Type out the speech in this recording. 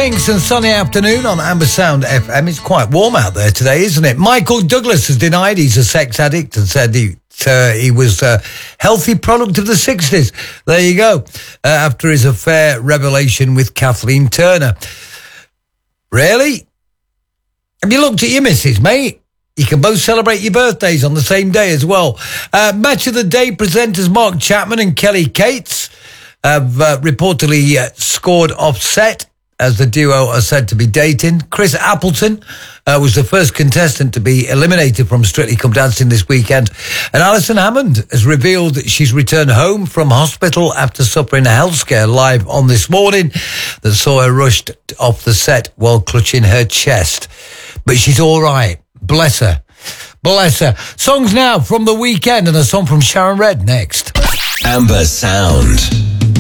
Kinks and sunny afternoon on Amber Sound FM. It's quite warm out there today, isn't it? Michael Douglas has denied he's a sex addict and said he was a healthy product of the 60s. There you go. After his affair revelation with Kathleen Turner. Really? Have you looked at your missus, mate? You can both celebrate your birthdays on the same day as well. Match of the Day presenters Mark Chapman and Kelly Cates have reportedly scored offset as the duo are said to be dating. Chris Appleton was the first contestant to be eliminated from Strictly Come Dancing this weekend. And Alison Hammond has revealed that she's returned home from hospital after suffering a health scare live on This Morning that saw her rushed off the set while clutching her chest. But she's all right. Bless her. Bless her. Songs now from The Weekend and a song from Sharon Redd next. Amber Sound.